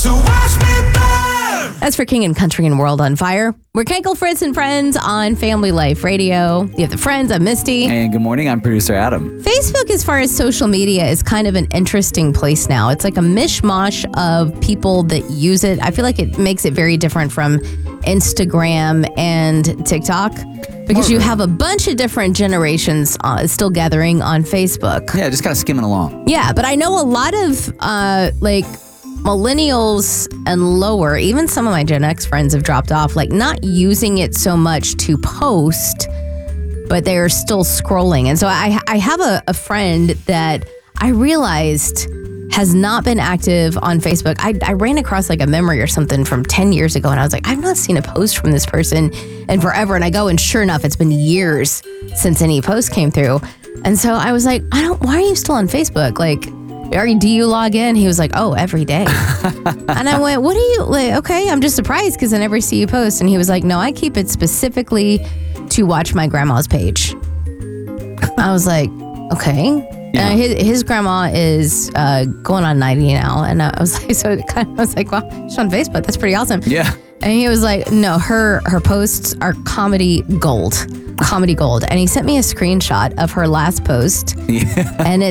So watch me burn. As for King and Country and World on Fire, we're Kenkel, Fritz, and Friends on Family Life Radio. You have the Friends, I'm Misty. And good morning, I'm producer Adam. Facebook, as far as social media, is kind of an interesting place now. It's like a mishmash of people that use it. I feel like it makes it very different from Instagram and TikTok because you have a bunch of different generations still gathering on Facebook. Yeah, just kind of skimming along. Yeah, but I know a lot of millennials and lower, even some of my Gen X friends have dropped off, like not using it so much to post, but they're still scrolling. And so I have a friend that I realized has not been active on Facebook. I ran across like a memory or something from 10 years ago, and I was like, I've not seen a post from this person in forever. And I go, and sure enough, it's been years since any post came through. And so I was like, why are you still on Facebook? Like, do you log in? He was like, oh, every day. And I went, what are you, like, okay, I'm just surprised because I never see you post. And he was like, no, I keep it specifically to watch my grandma's page. I was like, okay. Yeah. His grandma is going on 90 now. And I was like, I was like, well, she's on Facebook. That's pretty awesome. Yeah. And he was like, no, her posts are comedy gold. And he sent me a screenshot of her last post. Yeah. And